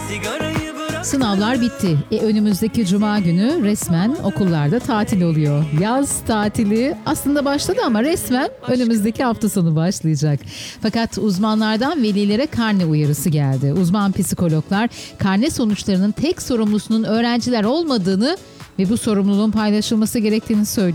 Sınavlar bitti. Önümüzdeki cuma günü resmen okullarda tatil oluyor. Yaz tatili aslında başladı ama resmen önümüzdeki hafta sonu başlayacak. Fakat uzmanlardan velilere karne uyarısı geldi. Uzman psikologlar karne sonuçlarının tek sorumlusunun öğrenciler olmadığını ve bu sorumluluğun paylaşılması gerektiğini söylüyor.